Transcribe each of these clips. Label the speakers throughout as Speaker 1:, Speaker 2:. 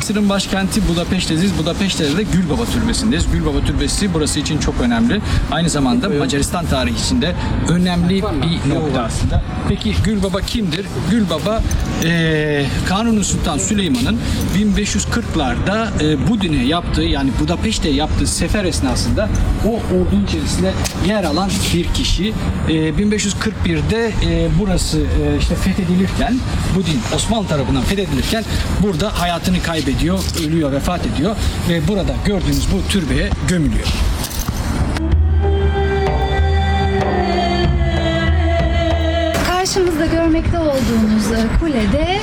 Speaker 1: Mısır'ın başkenti Budapeşte'deyiz. Budapeşte'de de Gülbaba Türbesi'ndeyiz. Gülbaba Türbesi burası için çok önemli. Aynı zamanda Macaristan tarihi içinde önemli bir nokta aslında. Peki Gülbaba kimdir? Gülbaba Kanuni Sultan Süleyman'ın 1540'larda Budin'e yaptığı, yani Budapeşte'ye yaptığı sefer esnasında o ordunun içerisinde yer alan bir kişi. 1541'de burası işte fethedilirken, Budin Osmanlı tarafından fethedilirken burada hayatını kaybediyor, ölüyor, vefat ediyor ve burada gördüğünüz bu türbeye gömülüyor.
Speaker 2: Karşımızda görmekte olduğunuz kulede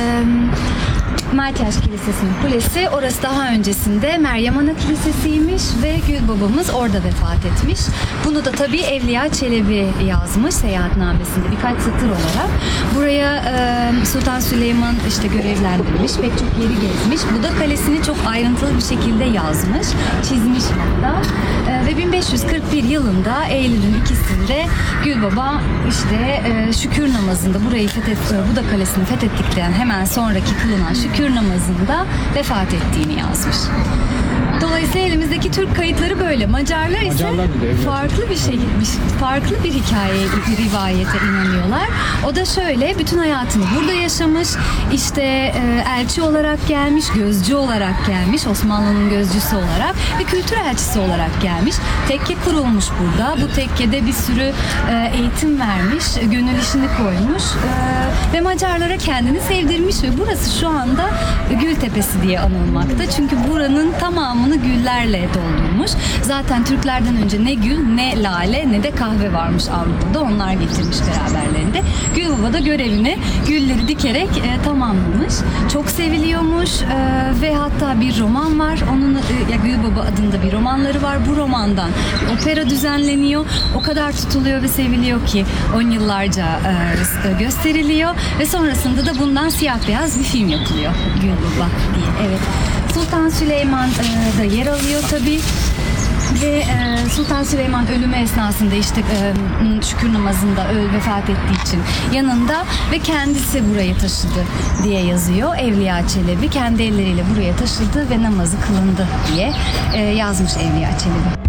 Speaker 2: Malteaş Kilisesi'nin kulesi. Orası daha öncesinde Meryem Ana Kilisesi'ymiş ve Gülbabamız orada vefat etmiş. Bunu da tabii Evliya Çelebi yazmış seyahatnamesinde birkaç satır olarak. Buraya Sultan Süleyman işte görevlendirmiş, pek çok yeri gezmiş. Buda Kalesi'ni çok ayrıntılı bir şekilde yazmış, çizmiş hatta. Ve 1541 yılında Eylül'ün 2'sinde Gülbaba işte şükür namazında Buda Kalesi'ni fethettikten hemen sonraki kılınan şükür namazında vefat ettiğini yazmış. Dolayısıyla elimizdeki Türk kayıtları böyle. Macarlar ise farklı bir şey, farklı bir hikayeye, bir rivayete inanıyorlar. O da şöyle, bütün hayatını burada yaşamış, işte elçi olarak gelmiş, gözcü olarak gelmiş, Osmanlı'nın gözcüsü olarak ve kültür elçisi olarak gelmiş. Tekke kurulmuş burada. Bu tekkede bir sürü eğitim vermiş, gönül işini koymuş ve Macarlara kendini sevdirmiş ve burası şu anda Gültepesi diye anılmakta. Çünkü buranın tamamını güllerle doldurmuş. Zaten Türklerden önce ne gül, ne lale, ne de kahve varmış Avrupa'da. Onlar getirmiş beraberlerinde. Gülbaba da görevini gülleri dikerek tamamlamış. Çok seviliyormuş ve hatta bir roman var. Onun Gülbaba adında bir romanları var. Bu romandan bir opera düzenleniyor. O kadar tutuluyor ve seviliyor ki 10 yıllarca gösteriliyor ve sonrasında da bundan siyah beyaz bir film yapılıyor. Gülbaba diye. Evet. Sultan Süleyman da yer alıyor tabii. Ve Sultan Süleyman ölümü esnasında işte şükür namazında vefat ettiği için yanında ve kendisi burayı taşıdı diye yazıyor. Evliya Çelebi kendi elleriyle buraya taşıdı ve namazı kılındı diye yazmış Evliya Çelebi.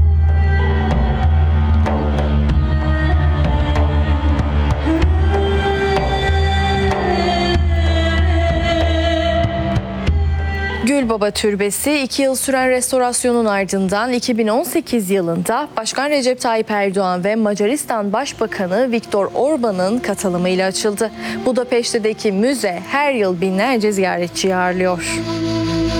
Speaker 3: Gülbaba Türbesi 2 yıl süren restorasyonun ardından 2018 yılında Başkan Recep Tayyip Erdoğan ve Macaristan Başbakanı Viktor Orban'ın katılımıyla açıldı. Budapeşte'deki müze her yıl binlerce ziyaretçi ağırlıyor.